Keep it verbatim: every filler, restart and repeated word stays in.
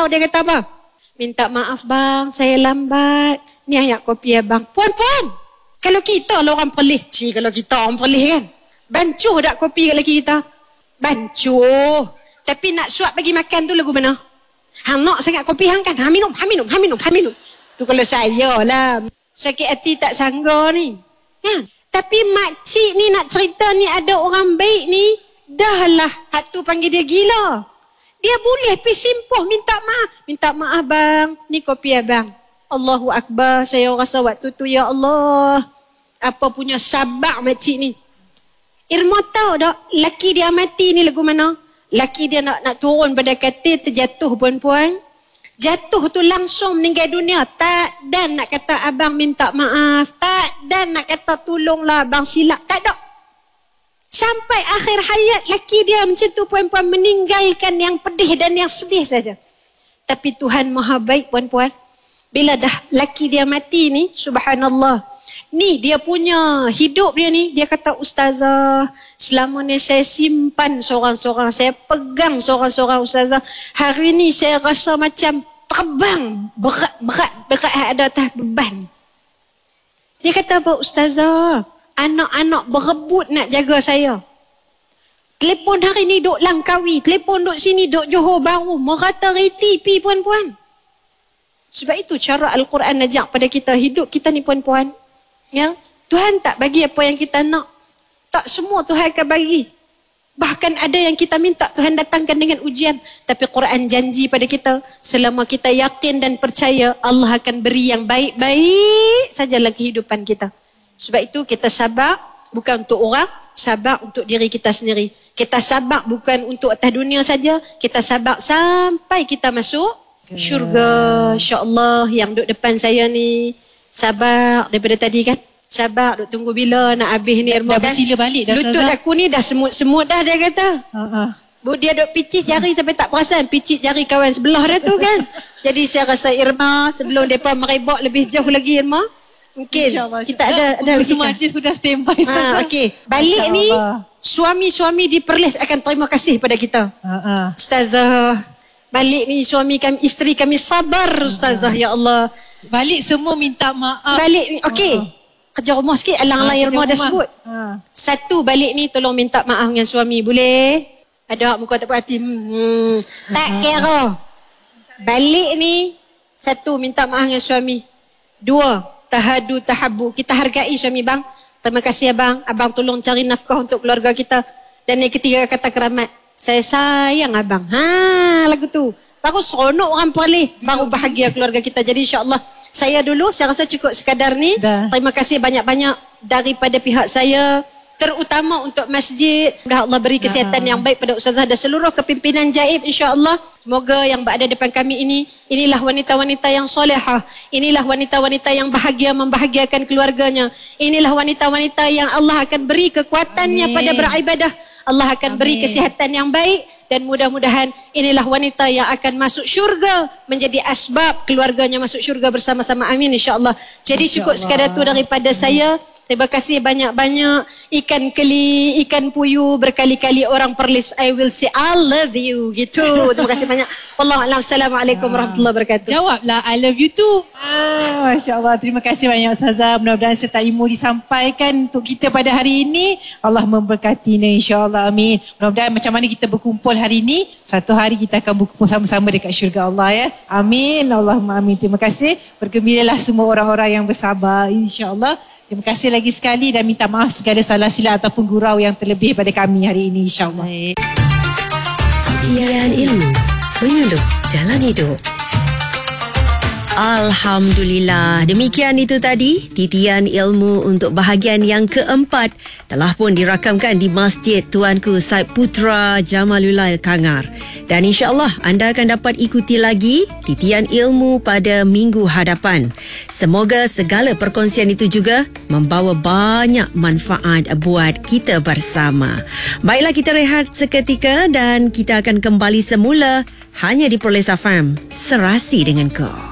Dia kata apa? Minta maaf bang, saya lambat. Ni ayat kopi abang. Puan-puan, kalau kita lah orang Perlis. Cik, kalau kita orang Perlis kan. Bancuh tak kopi kat lelaki kita? Bancuh. Tapi nak suap bagi makan tu lagu mana? Hang nak sangat kopi hang kan? Ha minum, ha minum, ha minum, ha minum. Tu kalau saya lah. Sakit hati tak sangga ni. Ya. Tapi makcik ni nak cerita ni ada orang baik ni. Dah lah. Hak tu panggil dia gila. Dia boleh pergi simpuh minta maaf. Minta maaf bang. Ni kopi abang. Allahu Akbar. Saya rasa waktu tu ya Allah. Apa punya sabar makcik ni. Irma tahu tak? Laki dia mati ni lagu mana? Laki dia nak nak turun pada katil terjatuh puan-puan. Jatuh tu langsung meninggal dunia. Tak dan nak kata abang minta maaf. Tak dan nak kata tolonglah abang silap. Tak ada. Sampai akhir hayat laki dia macam tu puan-puan meninggalkan yang pedih dan yang sedih saja. Tapi Tuhan maha baik puan-puan. Bila dah laki dia mati ni, subhanallah. Ni dia punya hidup dia ni, dia kata ustazah, selama ni saya simpan seorang-seorang, saya pegang seorang-seorang ustazah. Hari ni saya rasa macam terbang, berat-berat, berat ada atas beban. Dia kata apa ustazah? Anak-anak berebut nak jaga saya. Telefon hari ni duk Langkawi, telefon duk sini duk Johor Bahru, merata reti pi puan-puan. Sebab itu cara Al-Quran ajak pada kita hidup kita ni puan-puan. Ya, Tuhan tak bagi apa yang kita nak. Tak semua Tuhan akan bagi. Bahkan ada yang kita minta Tuhan datangkan dengan ujian. Tapi Quran janji pada kita, selama kita yakin dan percaya, Allah akan beri yang baik-baik sajalah kehidupan kita. Sebab itu kita sabar bukan untuk orang, sabar untuk diri kita sendiri. Kita sabar bukan untuk atas dunia saja, kita sabar sampai kita masuk syurga. InsyaAllah yang duduk depan saya ni sabar daripada tadi kan. Sabar duk tunggu bila nak habis ni Irma kan. Dah bersila balik dah. Lutut Sazah. Aku ni dah semut-semut dah dia kata. Uh-uh. Bu dia duk picit jari sampai tak perasan picit jari kawan sebelah dah tu kan. Jadi saya rasa Irma sebelum depa merebak lebih jauh lagi Irma. Mungkin InsyaAllah, kita ada ada semua majlis sudah standby. Ha okey. Balik ni suami-suami di Perlis akan terima kasih pada kita. Uh-uh. Ustazah, balik ni suami kami, isteri kami sabar ustazah. Uh-huh. Ya Allah. Balik semua minta maaf. Balik, okey. Uh-huh. Kerja rumah sikit, alang-alang ha, Irma dah sebut. Ha. Satu, balik ni tolong minta maaf dengan suami. Boleh? Ada muka tak puas hati. Hmm. Tak kira. Balik ni, satu, minta maaf dengan suami. Dua, tahadu tahabu. Kita hargai suami bang. Terima kasih abang. Abang tolong cari nafkah untuk keluarga kita. Dan yang ketiga, kata keramat. Saya sayang abang. Ha, lagu tu. Baru seronok orang Perlis. Baru bahagia keluarga kita. Jadi insyaAllah. Saya dulu, saya rasa cukup sekadar ni. Dah. Terima kasih banyak-banyak daripada pihak saya. Terutama untuk masjid. Mudah Allah beri kesihatan Dah. yang baik pada ustazah dan seluruh kepimpinan Jaib insyaAllah. Semoga yang berada depan kami ini, inilah wanita-wanita yang solehah. Inilah wanita-wanita yang bahagia membahagiakan keluarganya. Inilah wanita-wanita yang Allah akan beri kekuatannya Amin. pada beribadah. Allah akan Amin. beri kesihatan yang baik. Dan mudah-mudahan inilah wanita yang akan masuk syurga, menjadi asbab keluarganya masuk syurga bersama-sama. Amin insyaAllah. Jadi Insya cukup Allah. sekadar tu daripada hmm. saya. Terima kasih banyak-banyak. Ikan keli, ikan puyu, berkali-kali orang Perlis. I will say I love you. Gitu. Terima kasih banyak. Wallahualam. Assalamualaikum warahmatullahi wabarakatuh. Jawablah I love you too. Ah, Masya Allah. Terima kasih banyak Ustazah. Mudah-mudahan serta ilmu disampaikan untuk kita pada hari ini. Allah memberkatinya insyaAllah. Amin. Mudah-mudahan macam mana kita berkumpul hari ini, satu hari kita akan berkumpul sama-sama dekat syurga Allah ya. Amin. Allahumma amin. Terima kasih. Bergembiralah semua orang-orang yang bersabar insyaAllah. Terima kasih lagi sekali dan minta maaf segala salah silap ataupun gurau yang terlebih pada kami hari ini insyaAllah. Titian ilmu menyuluh jalan hidup. Alhamdulillah. Demikian itu tadi titian ilmu untuk bahagian yang keempat telah pun dirakamkan di Masjid Tuanku Said Putra Jamalulail Kangar. Dan insya-Allah anda akan dapat ikuti lagi titian ilmu pada minggu hadapan. Semoga segala perkongsian itu juga membawa banyak manfaat buat kita bersama. Baiklah, kita rehat seketika dan kita akan kembali semula hanya di Perlis F M. Serasi dengan kau.